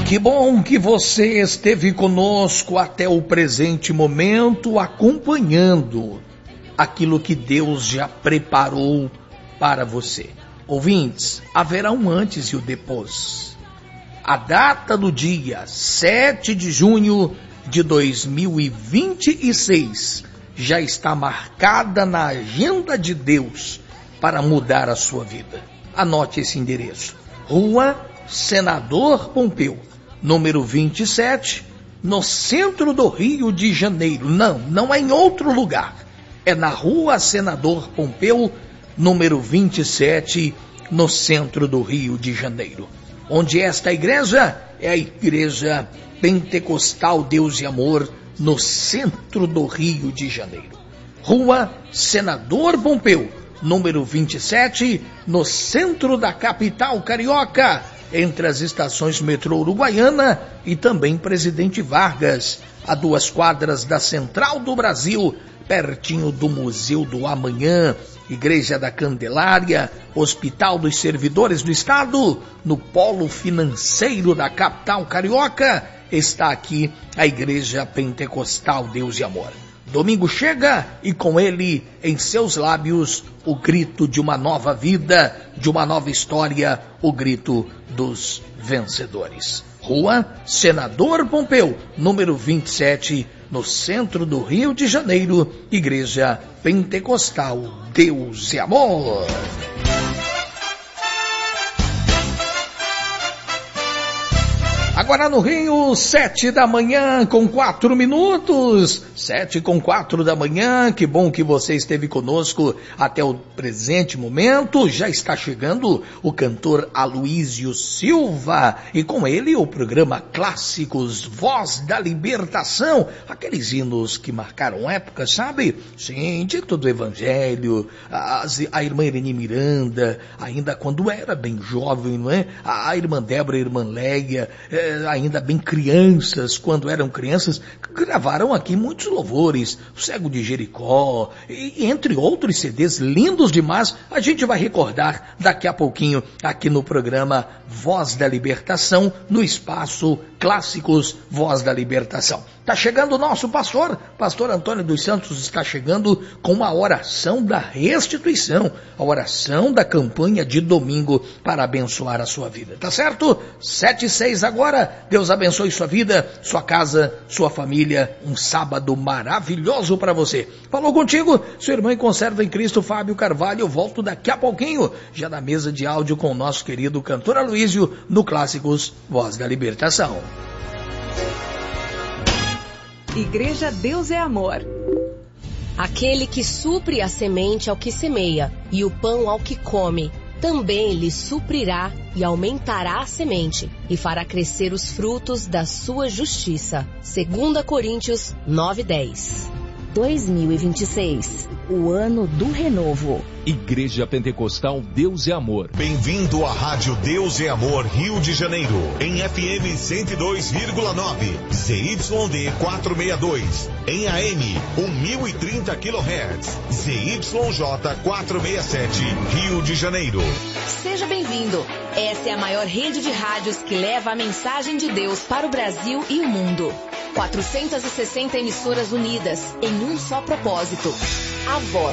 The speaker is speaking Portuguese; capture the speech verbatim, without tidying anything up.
Que bom que você esteve conosco até o presente momento, acompanhando aquilo que Deus já preparou para você. Ouvintes, haverá um antes e o depois. A data do dia sete de junho de dois mil e vinte e seis já está marcada na agenda de Deus para mudar a sua vida. Anote esse endereço. Rua Senador Pompeu, número vinte e sete, no centro do Rio de Janeiro. Não, não é em outro lugar. É na Rua Senador Pompeu, número vinte e sete, no centro do Rio de Janeiro. Onde esta igreja é a Igreja Pentecostal Deus e Amor, no centro do Rio de Janeiro. Rua Senador Pompeu, número vinte e sete, no centro da capital carioca, entre as estações metrô Uruguaiana e também Presidente Vargas, a duas quadras da Central do Brasil, pertinho do Museu do Amanhã, Igreja da Candelária, Hospital dos Servidores do Estado, no polo financeiro da capital carioca, está aqui a Igreja Pentecostal Deus e Amor. Domingo chega e com ele em seus lábios o grito de uma nova vida, de uma nova história, o grito dos vencedores. Rua Senador Pompeu, número vinte e sete, no centro do Rio de Janeiro, Igreja Pentecostal Deus e Amor. Agora no Rio, sete da manhã com quatro minutos, sete com quatro da manhã, que bom que você esteve conosco até o presente momento. Já está chegando o cantor Aloísio Silva e com ele o programa Clássicos Voz da Libertação, aqueles hinos que marcaram época, sabe? Sim, dito do Evangelho, a, a irmã Irene Miranda, ainda quando era bem jovem, não é? A, a irmã Débora, a irmã Leia, é, ainda bem crianças, quando eram crianças, gravaram aqui muitos louvores, o Cego de Jericó, e entre outros C Ds lindos demais, a gente vai recordar daqui a pouquinho aqui no programa Voz da Libertação, no espaço Clássicos Voz da Libertação. Tá chegando o nosso pastor, pastor Antônio dos Santos está chegando com uma oração da restituição, a oração da campanha de domingo para abençoar a sua vida, tá certo? Sete e seis agora, Deus abençoe sua vida, sua casa, sua família, um sábado maravilhoso para você. Falou contigo, seu irmão em conserva em Cristo, Fábio Carvalho, eu volto daqui a pouquinho, já na mesa de áudio com o nosso querido cantor Aloísio, no Clássicos Voz da Libertação. Igreja Deus é Amor. Aquele que supre a semente ao que semeia e o pão ao que come, também lhe suprirá e aumentará a semente e fará crescer os frutos da sua justiça. Segunda Coríntios nove, dez. dois mil e vinte e seis, o ano do renovo. Igreja Pentecostal Deus e Amor. Bem-vindo à Rádio Deus e Amor Rio de Janeiro, em F M cento e dois vírgula nove, Z Y D quatrocentos e sessenta e dois, em A M mil e trinta quilohertz, Z Y J quatrocentos e sessenta e sete, Rio de Janeiro. Seja bem-vindo. Essa é a maior rede de rádios que leva a mensagem de Deus para o Brasil e o mundo. quatrocentas e sessenta emissoras unidas em um só propósito: a voz